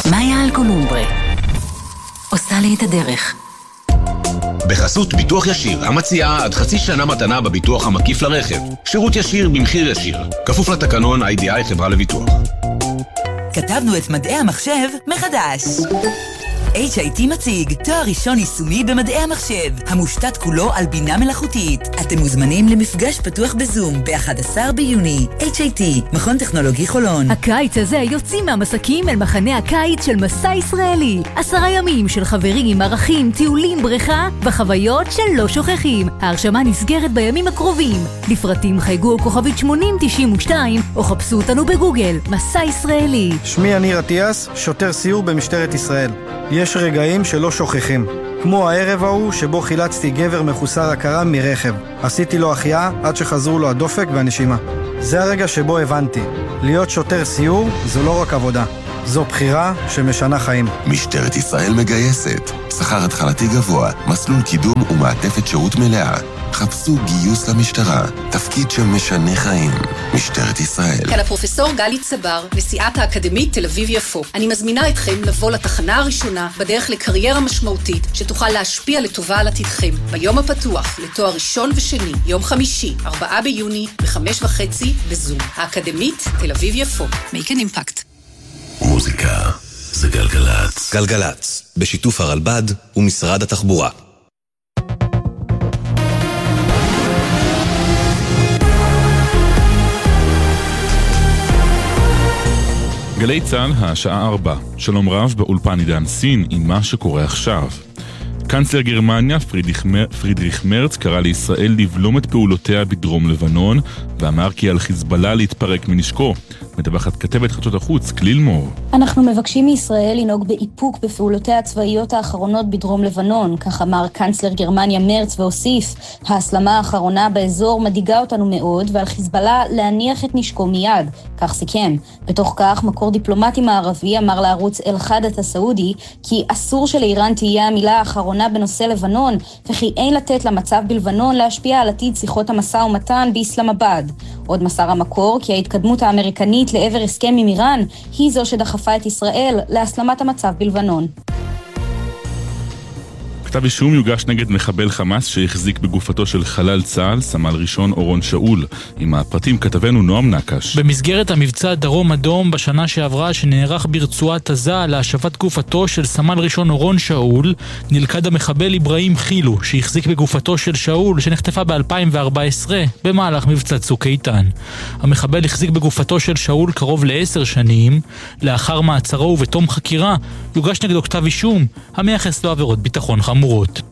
מאיה אלקולומברה עושה לי את הדרך. בחסות ביטוח ישיר, המציעה עד חצי שנה מתנה בביטוח המקיף לרכב. שירות ישיר במחיר ישיר. כפוף לתקנון IDI חברה לביטוח. כתבנו את מדעי המחשב מחדש. HIT מציג תואר ראשון יישומי במדעי המחשב, המושתת כולו על בינה מלאכותית. אתם מוזמנים למפגש פתוח בזום ב-11 ביוני. HIT, מכון טכנולוגי חולון. הקיץ הזה יוצאים מהמסקים אל מחנה הקיץ של מסע ישראלי. 10 ימים של חברים, ערכים, טיולים, בריכה וחוויות שלא שוכחים. ההרשמה נסגרת בימים הקרובים. לפרטים חייגו כוכבית 8092 או חפשו אותנו בגוגל. מסע ישראלי. שמי יניר עטיאס, שוטר סיור במשטרת ישראל. יש רגעים שלא שוכחים, כמו הערב ההוא שבו חילצתי גבר מחוסר הכרה מרכב. עשיתי לו החייאה עד שחזרו לו הדופק והנשימה. זה הרגע שבו הבנתי, להיות שוטר סיור זו לא רק עבודה, זו בחירה שמשנה חיים. משטרת ישראל מגייסת, שכר התחלתי גבוה, מסלול קידום ומעטפת שירות מלאה. חפשו גיוס למשטרה, תפקיד שמשנה חיים. משטרת ישראל. כאן הפרופסור גלי צבר, נשיאת האקדמית תל אביב-יפו. אני מזמינה אתכם לבוא לתחנה הראשונה בדרך לקריירה משמעותית שתוכל להשפיע לטובה על עתידכם. ביום הפתוח לתואר ראשון ושני, יום חמישי, 4 ביוני, ב-5:30 בזום. האקדמית תל אביב-יפו. Make an impact. מוזיקה זה גלגלץ. גלגלץ, בשיתוף הרלב"ד ומשרד התחבורה. גלי צה"ל, השעה 4. שלום רב באולפן עידן סין עם מה שקורה עכשיו. קנצלר גרמניה פרידריך מרץ קרא לישראל לבלום את פעולותיה בדרום לבנון ואמר כי על חיזבאללה להתפרק מנשקו. מדווחת כתבת חדשות החוץ כליל מור. אנחנו מבקשים מישראל לנהוג באיפוק בפעולותיה הצבאיות האחרונות בדרום לבנון, כך אמר קנצלר גרמניה מרץ והוסיף, ההסלמה האחרונה באזור מדאיגה אותנו מאוד ועל חיזבאללה להניח את נשקו מיד, כך סיכם. בתוך כך מקור דיפלומטי מערבי אמר לערוץ אל-חדת הסעודי כי אסור שלאיראן תהיה המילה האחרונה בנושא לבנון וכי אין לתת למצב בלבנון להשפיע על עתיד שיחות המשא ומתן באסלאמבאד. עוד מסר המקור כי ההתקדמות האמריקנית לעבר הסכם עם איראן היא זו שדחפה את ישראל להסלמת המצב בלבנון. כתב אישום יוגש נגד מחבל חמאס שהחזיק בגופתו של חלל צה"ל, סמל ראשון אורון שאול. עם הפרטים כתבנו נועם נקש. במסגרת המבצע דרום אדום בשנה שעברה שנערך ברצועת עזה להשבת גופתו של סמל ראשון אורון שאול, נלכד המחבל אברהים חילו שהחזיק בגופתו של שאול שנחטפה ב-2014 במהלך מבצע צוק איתן. המחבל החזיק בגופתו של שאול קרוב ל10 שנים. לאחר מעצרו ובתום חקירה יוגש נגדו כתב אישום המייחס לו עבירות ביטחון חמור.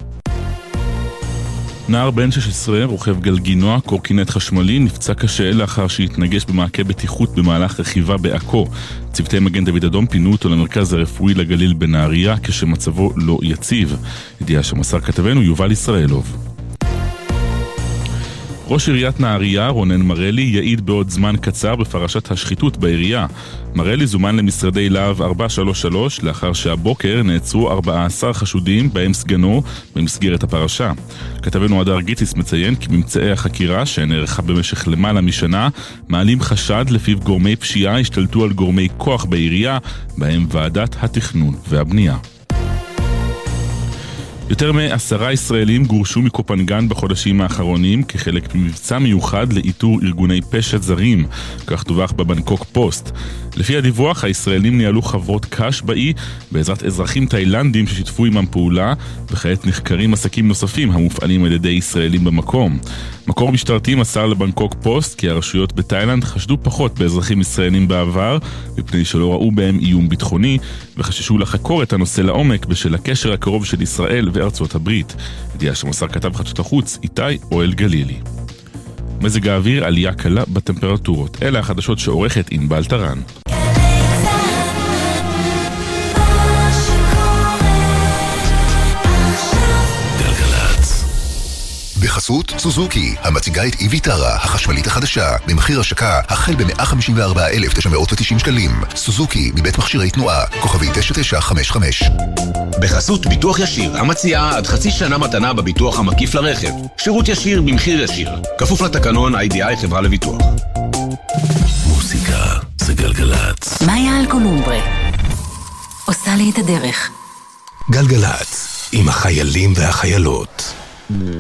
נער בן 16, רוכב גלגינוע, קורקינט חשמלי, נפצע קשה לאחר שהתנגש במעקה בטיחות במהלך רכיבה בעכו. צוותי מגן דוד אדום פינו אותו למרכז הרפואי לגליל בנהריה כשמצבו לא יציב. ידיעה שמסר כתבנו יובל ישראלוב. ראש עיריית נהריה, רונן מרלי, יעיד בעוד זמן קצר בפרשת השחיתות בעירייה. מרלי זומן למשרדי להב 433 לאחר שהבוקר נעצרו 14 חשודים בהם סגנו במסגרת הפרשה. כתבנו הדר גיציס מציין כי ממצאי החקירה שנערכה במשך למעלה משנה מעלים חשד לפיו גורמי פשיעה השתלטו על גורמי כוח בעירייה בהם ועדת התכנון והבנייה. יותר מ10 ישראלים גורשו מקופנגן בחודשים האחרונים כחלק ממבצע מיוחד לאיתור ארגוני פשע זרים, כך דווח בבנקוק פוסט. לפי הדיווח, הישראלים ניהלו חברות קש באי בעזרת אזרחים תאילנדים ששיתפו עמם פעולה, וכעת נחקרים עסקים נוספים המופעלים על ידי ישראלים במקום. מקור משטרתי מסר לבנקוק פוסט כי הרשויות בתאילנד חשדו פחות באזרחים ישראלים בעבר, מפני שלא ראו בהם איום ביטחוני, וחששו לחקור את הנושא לעומק בשל הקשר הקרוב של ישראל וארצות הברית. ידיעה שמסר כתב חדשות החוץ איתי אוהל גלילי. מזג האוויר, עלייה קלה בטמפרטורות. אלה החדשות שעורכת ענבל טרן. בחסות סוזוקי, המציגה את ויטרה, החשמלית החדשה, במחיר השקה החל ב-154,990 שקלים. סוזוקי, מבית מכשירי תנועה, כוכבי 9955. בחסות ביטוח ישיר, המציעה עד חצי שנה מתנה בביטוח המקיף לרכב. שירות ישיר במחיר ישיר. כפוף לתקנון IDI חברה לביטוח. מוזיקה זה גלגלץ. מאיה אלקולומברה עושה לי את הדרך. גלגלת, עם החיילים והחיילות.